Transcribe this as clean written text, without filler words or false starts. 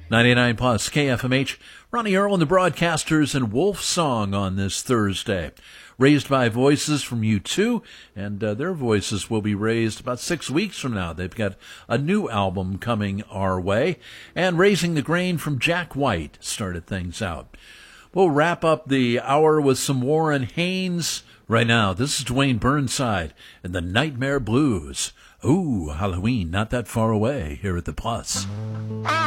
99 plus KFMH, Ronnie Earl and the Broadcasters and Wolf Song on this Thursday. Raised by Voices from U2, and their voices will be raised about 6 weeks from now. They've got a new album coming our way, and Raising the Grain from Jack White started things out. We'll wrap up the hour with some Warren Haynes. Right now, this is Dwayne Burnside and the Nightmare Blues. Ooh, Halloween not that far away here at the Plus.